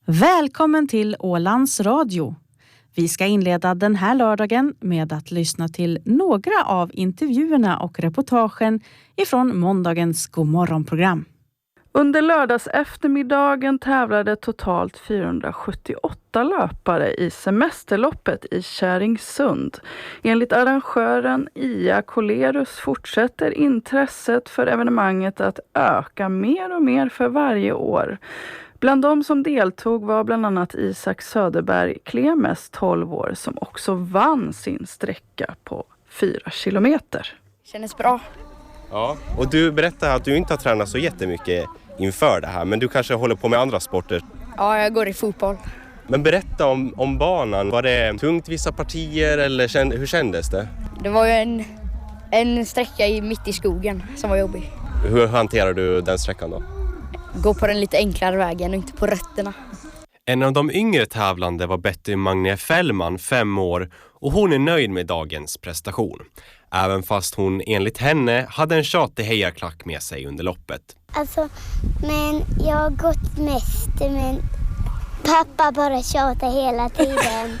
Välkommen till Ålands Radio. Vi ska inleda den här lördagen med att lyssna till några av intervjuerna och reportagen ifrån måndagens Godmorgonprogram. Under lördags eftermiddagen tävlade totalt 478 löpare i semesterloppet i Käringsund. Enligt arrangören Ia Kolerus fortsätter intresset för evenemanget att öka mer och mer för varje år. Bland de som deltog var bland annat Isak Söderberg Klemes 12 år som också vann sin sträcka på 4 kilometer. Känns bra. Ja, och du berättade att du inte har tränat så jättemycket inför det här, men du kanske håller på med andra sporter. Ja, jag går i fotboll. Men berätta om banan. Var det tungt vissa partier eller hur kändes det? Det var ju en sträcka mitt i skogen som var jobbig. Hur hanterar du den sträckan då? Gå på den lite enklare vägen och inte på rötterna. En av de yngre tävlande var Betty Magne Fällman, 5 år, och hon är nöjd med dagens prestation. Även fast hon enligt henne hade en tjatig hejarklack med sig under loppet. Alltså, men jag har gått mest, men pappa bara tjatar hela tiden.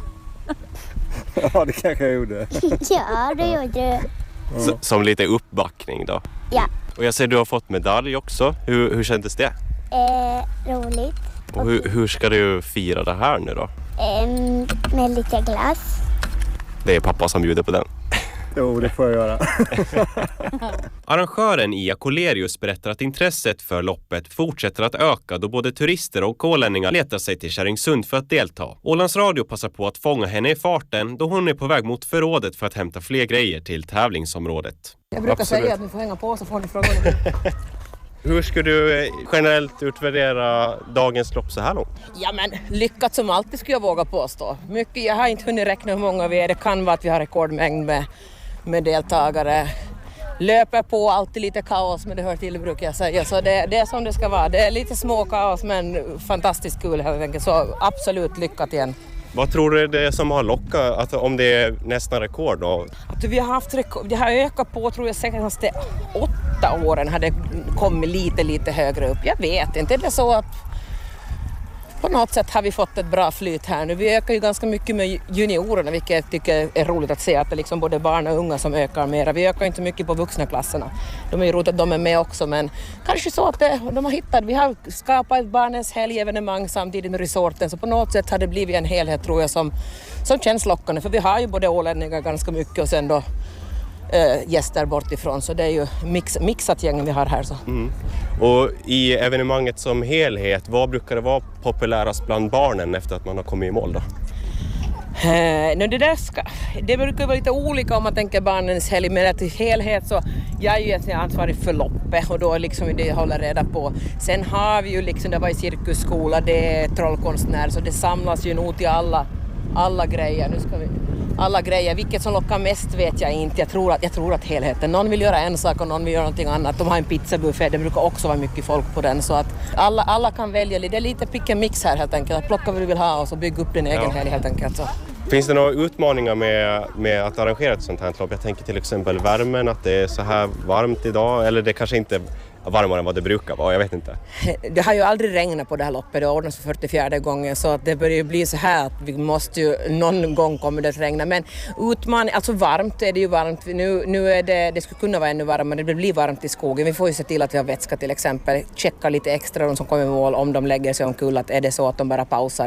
Ja, det kanske jag gjorde. Ja, det gjorde du. Som lite uppbackning då. Ja. Och jag ser du har fått medalj också. Hur kändes det? Roligt. Och hur ska du fira det här nu då? Med lite glass. Det är pappa som bjuder på den. Jo, det får jag göra. Arrangören Ia Kolerus berättar att intresset för loppet fortsätter att öka då både turister och ålänningar letar sig till Käringsund för att delta. Ålands Radio passar på att fånga henne i farten då hon är på väg mot förrådet för att hämta fler grejer till tävlingsområdet. Jag brukar säga att ni får hänga på så får ni fråga. Hur ska du generellt utvärdera dagens lopp så här långt? Ja, men lyckat som alltid skulle jag våga påstå. Mycket, jag har inte hunnit räkna hur många vi är. Det kan vara att vi har rekordmängd med deltagare. Löper på, alltid lite kaos, men det hör till brukar jag säga. Så det är som det ska vara. Det är lite små kaos men fantastiskt kul helt enkelt. Så absolut lyckat igen. Vad tror du det är som har lockat, att om det är nästan rekord då? Att vi har haft rekord, det har ökat på tror jag senaste 8 åren hade kommit lite högre upp. Jag vet inte, det är så att på något sätt har vi fått ett bra flyt här nu. Vi ökar ju ganska mycket med juniorerna, vilket jag tycker är roligt att se att det är liksom både barn och unga som ökar mera. Vi ökar inte mycket på vuxna klasserna. De är ju roligt att de är med också, men kanske så att vi har skapat ett barnens helgevenemang samtidigt med resorten, så på något sätt har det blivit en helhet tror jag som känns lockande, för vi har ju både ålänningar ganska mycket och sen då gäster bortifrån, så det är ju mixat gäng vi har här. Så. Mm. Och i evenemanget som helhet, vad brukar det vara populärast bland barnen efter att man har kommit i mål då? Det brukar vara lite olika om man tänker barnens helg, men att i helhet så jag är ju ansvarig för loppet och då liksom det håller reda på. Sen har vi ju liksom, det var i cirkusskola, det är trollkonstnär, så det samlas ju nog till alla grejer. Alla grejer, vilket som lockar mest vet jag inte. Jag tror att helheten. Någon vill göra en sak och någon vill göra någonting annat. De har en pizzabuffé, det brukar också vara mycket folk på den. Så att alla kan välja. Det är lite pick and mix här helt enkelt. Att plocka vad du vill ha och så bygga upp din egen helg helt enkelt. Så. Finns det några utmaningar med att arrangera ett sånt här lopp? Jag tänker till exempel värmen, att det är så här varmt idag. Eller det kanske inte varmare än vad det brukar vara, jag vet inte. Det har ju aldrig regnat på det här loppet, det ordnas för 44:e gången, så att det börjar bli så här att vi måste ju, någon gång kommer det att regna, men utmaning, alltså varmt är det ju varmt, nu är det skulle kunna vara ännu varmare, det blir varmt i skogen, vi får ju se till att vi har vätska till exempel, checka lite extra de som kommer i mål om de lägger sig omkull, att är det så att de bara pausar